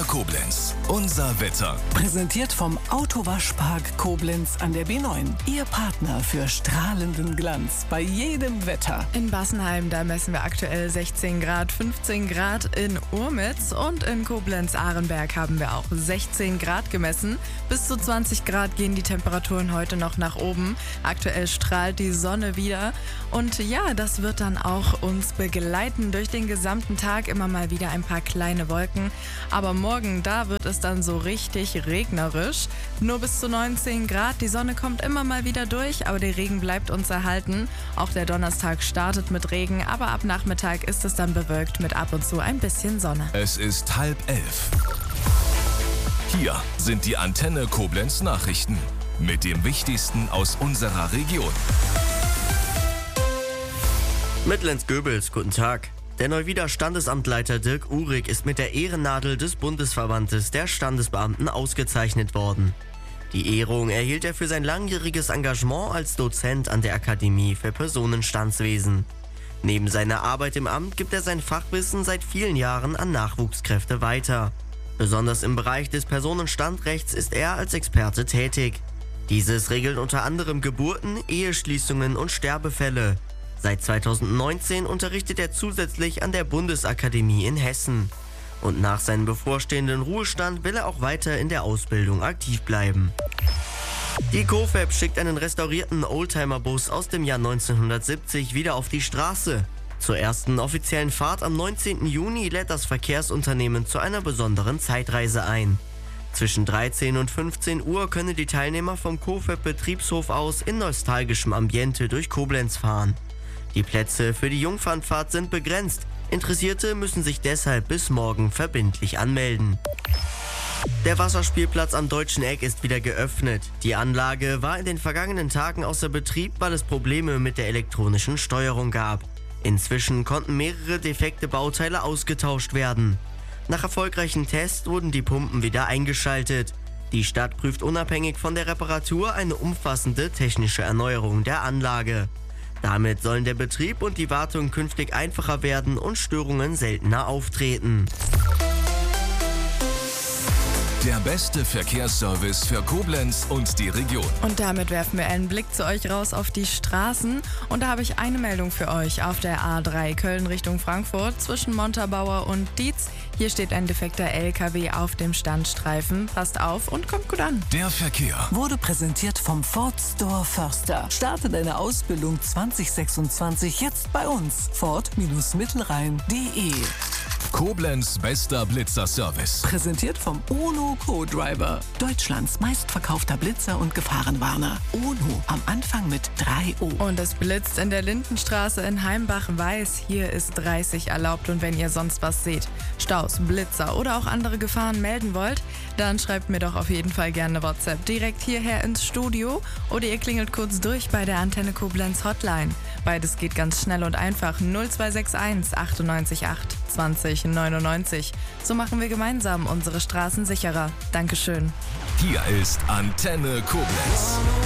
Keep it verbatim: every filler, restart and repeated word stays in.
Koblenz. Unser Wetter. Präsentiert vom Autowaschpark Koblenz an der B neun. Ihr Partner für strahlenden Glanz bei jedem Wetter. In Bassenheim, da messen wir aktuell sechzehn Grad, fünfzehn Grad in Urmitz und in Koblenz-Ahrenberg haben wir auch sechzehn Grad gemessen. Bis zu zwanzig Grad gehen die Temperaturen heute noch nach oben. Aktuell strahlt die Sonne wieder und ja, das wird dann auch uns begleiten durch den gesamten Tag. Immer mal wieder ein paar kleine Wolken, aber morgen, da wird es dann so richtig regnerisch. Nur bis zu neunzehn Grad, die Sonne kommt immer mal wieder durch, aber der Regen bleibt uns erhalten. Auch der Donnerstag startet mit Regen, aber ab Nachmittag ist es dann bewölkt mit ab und zu ein bisschen Sonne. Es ist halb elf. Hier sind die Antenne Koblenz Nachrichten mit dem Wichtigsten aus unserer Region. Mitlenz-Göbels, guten Tag. Der Neuwieder Standesamtleiter Dirk Uhrig ist mit der Ehrennadel des Bundesverbandes der Standesbeamten ausgezeichnet worden. Die Ehrung erhielt er für sein langjähriges Engagement als Dozent an der Akademie für Personenstandswesen. Neben seiner Arbeit im Amt gibt er sein Fachwissen seit vielen Jahren an Nachwuchskräfte weiter. Besonders im Bereich des Personenstandrechts ist er als Experte tätig. Dieses regelt unter anderem Geburten, Eheschließungen und Sterbefälle. Seit zweitausendneunzehn unterrichtet er zusätzlich an der Bundesakademie in Hessen. Und nach seinem bevorstehenden Ruhestand will er auch weiter in der Ausbildung aktiv bleiben. Die Cofab schickt einen restaurierten Oldtimer-Bus aus dem Jahr neunzehnhundertsiebzig wieder auf die Straße. Zur ersten offiziellen Fahrt am neunzehnten Juni lädt das Verkehrsunternehmen zu einer besonderen Zeitreise ein. Zwischen dreizehn und fünfzehn Uhr können die Teilnehmer vom Cofab-Betriebshof aus in nostalgischem Ambiente durch Koblenz fahren. Die Plätze für die Jungfernfahrt sind begrenzt. Interessierte müssen sich deshalb bis morgen verbindlich anmelden. Der Wasserspielplatz am Deutschen Eck ist wieder geöffnet. Die Anlage war in den vergangenen Tagen außer Betrieb, weil es Probleme mit der elektronischen Steuerung gab. Inzwischen konnten mehrere defekte Bauteile ausgetauscht werden. Nach erfolgreichen Tests wurden die Pumpen wieder eingeschaltet. Die Stadt prüft unabhängig von der Reparatur eine umfassende technische Erneuerung der Anlage. Damit sollen der Betrieb und die Wartung künftig einfacher werden und Störungen seltener auftreten. Der beste Verkehrsservice für Koblenz und die Region. Und damit werfen wir einen Blick zu euch raus auf die Straßen. Und da habe ich eine Meldung für euch auf der A drei Köln Richtung Frankfurt zwischen Montabaur und Dietz. Hier steht ein defekter L K W auf dem Standstreifen. Passt auf und kommt gut an. Der Verkehr Wurde präsentiert vom Ford Store Förster. Starte deine Ausbildung zwanzig sechsundzwanzig jetzt bei uns. Ford-Mittelrhein punkt de. Koblenz bester Blitzerservice. Präsentiert vom UNO Co-Driver. Deutschlands meistverkaufter Blitzer und Gefahrenwarner. UNO am Anfang mit drei O. Und es blitzt in der Lindenstraße in Heimbach-Weiß. Hier ist dreißig erlaubt und wenn ihr sonst was seht, Staus, Blitzer oder auch andere Gefahren melden wollt, dann schreibt mir doch auf jeden Fall gerne eine WhatsApp direkt hierher ins Studio oder ihr klingelt kurz durch bei der Antenne Koblenz Hotline. Beides geht ganz schnell und einfach. null zwei sechs eins achtundneunzig acht zwanzig neunundneunzig. So machen wir gemeinsam unsere Straßen sicherer. Dankeschön. Hier ist Antenne Koblenz.